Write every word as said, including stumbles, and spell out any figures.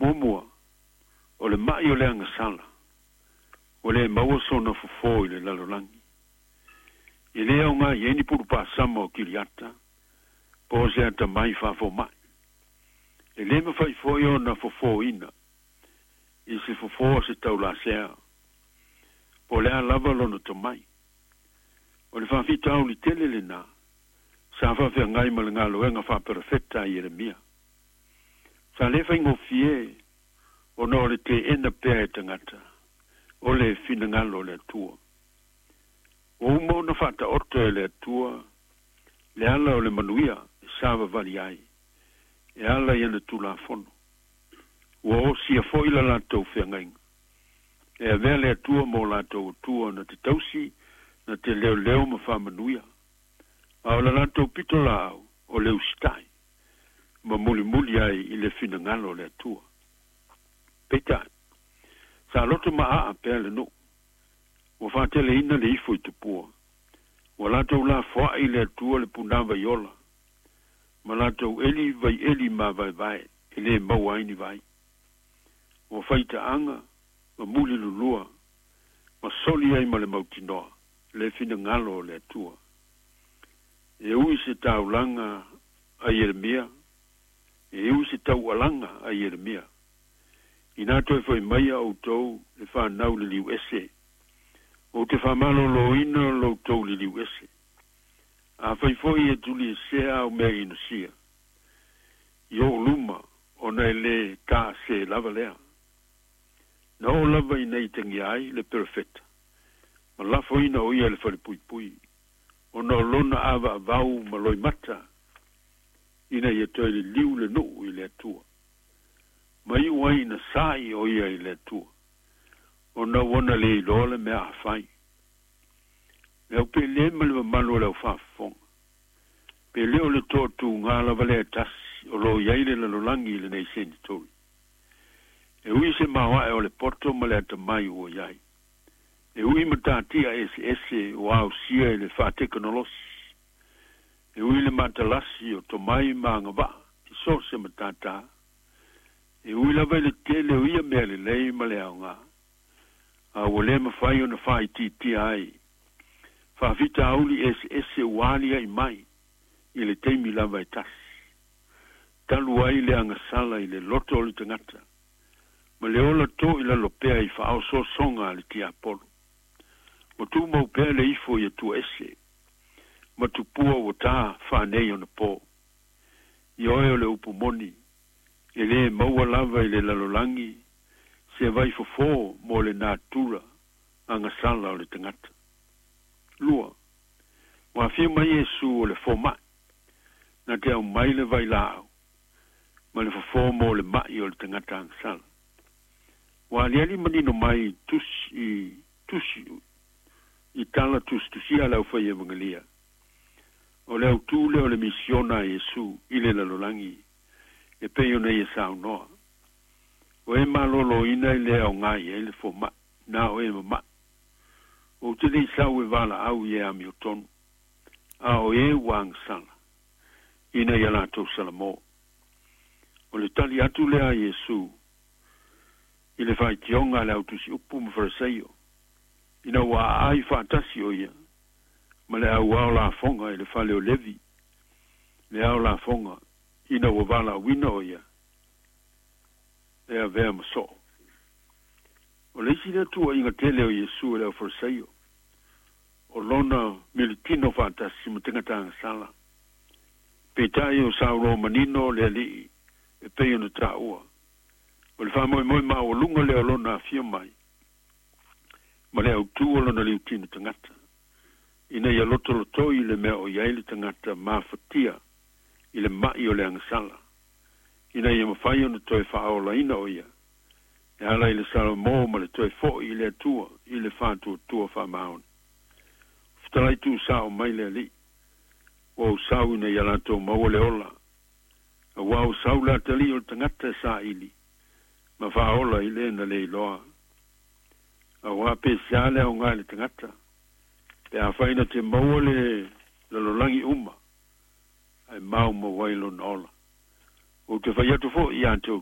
mua o le mai o le angasala o le maua sona fofo i le lalolangi i le au ngā ieni puru pāsama o kiriata po se ata mai whafo mai e le mawhai foi o na fofo ina i se fofo se tau la sea po le a lava lono to mai o le whawhita au li tele le nā sa whawhia ngai ma le ngā loenga wha perfecta i Jeremia sa le whaingo fie o no le te ena pēa e tangata o le fina ngalo le atua o umo na whata orto e le atua le ala o le manuia e sawa vali ai e ala i ana tula fono ua o sia foi la latou whiangainga e a vea le atua mo latou atua na te tausi na te leo leo ma whamanuia a o la latou pito la au o leo stai ma muli muli ai i le fina ngalo le atua peta sa loto maa a pea le no o whatele ina le ifo i tupua o latou la fwa i le atua le punava i ola ma latou eli vai eli ma vai vai e le mau aini vai o whaita anga ma muli lulua ma soli ai ma le mautinoa le fina ngalo le atua e ui se tau langa a Jeremia e ui se tau alanga a Jeremia ina toi foi mai au tou le whanau le liu ese o te whamalo lo ina lo tou le liu ese a fai foi e tuli e sea au mea ino sia i o luma o nei le ka se lava lea na o lava ina i tangi ai le perfecta ma lafo ina o ia le whare pui pui o na lona ava avau ma loi mata ina i toi le liu le no i le atua ma i wai na sai o ia i le atua o na wana le ilole mea hawhai e au pe le ma le mamalo le au whafonga pe leo le tōtu ngā lava le tasi o lo iai le lalolangi le nei seni tori e ui se mawa e o le poto ma le atamai o iai e ui matatia ese ese o au sia e le whatekonolosi e ui le matalasi o tomai ma ngava i so se matata e ui lava le tele o ia mea le lei ma le au ngā a o le mawhai o na whai ti ti ai whawhita auli ese ese wali ai mai i le teimi lava e tasi talu ai le angasala i le loto o le tangata ma le ola to i la lopea i whaao so songa le ti apolo o tu mau pea le ifo i atua ese ma tu pua o tā whanei o na po i oe o le upumoni e le maua lava i le lalolangi se vai fofo mo le natura angasala o le tangata lua wa fi mai Yesu o le foma na te au mai le vai lao ma le fofo mo le mai o le tangata angasala wa le ali manino mai tusi tusi i tala tusi tusi ala ufai evangelia o le autule o le misiona Yesu i le lalolangi e peio nei e sao noa o e malolo ina i le au ngai e le foma na o e mama o te li sau e vala au i e ami o tonu a o e wang sala ina i ala tau salamo o le tali atu lea Yesu i le fai tionga le autusi upu mawharaseio ina wa ai whaatasi o ia ma le au au la fonga i le fale o levi le au la fonga ina wa vala wina o ia e a vea maso o le isi tua inga tele o Yesu e le au wharaseio o lona militino whaatasi ma tingatanga sala peitai o sauro manino le ali e peio na traua o le wha moi moi ma o lunga le o lona a fia mai ma le au tu o lona liu tino tangata ina ia loto loto i le mea o iai le tangata ma fatia i le mai o le angasala ina ia mawhai o na toi whaola ina o ia e ala i le salamo ma le toi fo i le atua i le whātua tua wha maon fitalai tu sao mai le ali o sau ina ia lato maua le ola a wau sau la tali o tangata sa ili ma whaola i le na le iloa a wā pe siale au ngā le tangata pe a whaina te maua le lalolangi uma ai mau ma wailo na ola o te whai atu fo i ante o